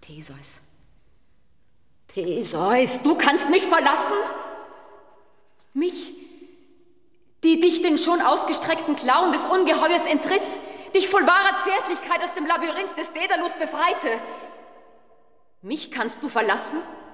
Theseus. Theseus, du kannst mich verlassen? Mich, die dich den schon ausgestreckten Klauen des Ungeheuers entriss, dich voll wahrer Zärtlichkeit aus dem Labyrinth des Daedalus befreite. Mich kannst du verlassen?